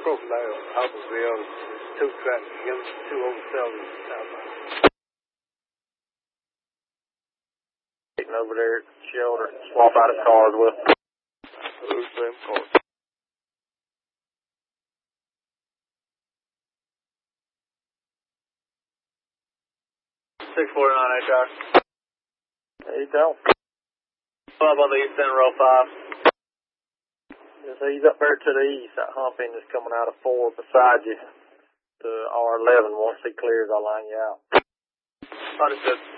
Crocodile, Hopperville, 2 traffic, M207 southbound. Getting over there at the shelter, swap out his cars with. Those same cars. 649 HR. There you go. Up on the east end, row 5. Just he's up there to the east. That hump end is coming out of 4 beside you to R11. Once he clears, I'll line you out. Understood.